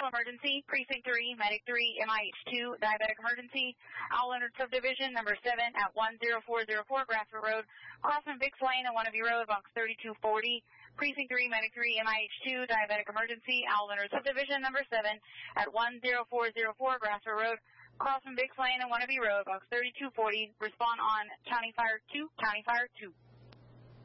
Medical emergency, Precinct 3, Medic 3, MIH2, diabetic emergency, Owl Leonard Subdivision, number 7 at 10404 Grassford Road, Crossman Bix Lane and Wannabe Road, box 3240. Precinct 3, Medic 3, MIH2, diabetic emergency, Owl Leonard Subdivision, number 7 at 10404 Grassford Road, Crossman Bix Lane and Wannabe Road, box 3240. Respond on County Fire 2, County Fire 2.